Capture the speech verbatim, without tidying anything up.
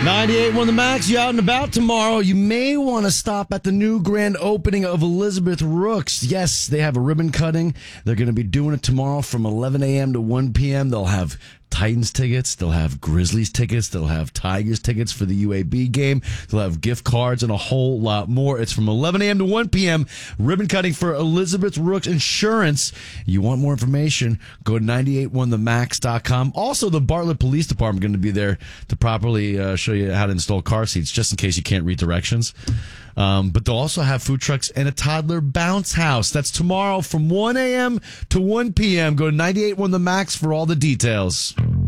ninety-eight one The Max, you out and about tomorrow. You may want to stop at the new grand opening of Elizabeth Rooks. Yes, they have a ribbon cutting. They're going to be doing it tomorrow from eleven a.m. to one p.m. They'll have Titans tickets. They'll have Grizzlies tickets. They'll have Tigers tickets for the U A B game. They'll have gift cards and a whole lot more. It's from eleven a.m. to one p.m. Ribbon cutting for Elizabeth Rooks Insurance. You want more information? Go to nine eight one the max dot com. Also, the Bartlett Police Department going to be there to properly uh, show you how to install car seats, just in case you can't read directions. Um, but they'll also have food trucks and a toddler bounce house. That's tomorrow from one a.m. to one p.m. Go to nine eight one the max for all the details.